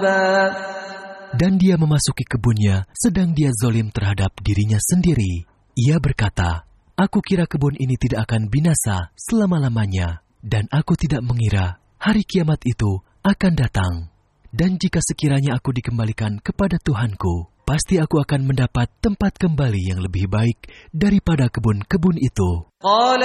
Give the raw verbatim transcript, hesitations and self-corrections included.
Dan dia memasuki kebunnya, sedang dia zalim terhadap dirinya sendiri. Ia berkata, "Aku kira kebun ini tidak akan binasa selama-lamanya, dan aku tidak mengira hari kiamat itu akan datang. Dan jika sekiranya aku dikembalikan kepada Tuhanku, pasti aku akan mendapat tempat kembali yang lebih baik daripada kebun-kebun itu."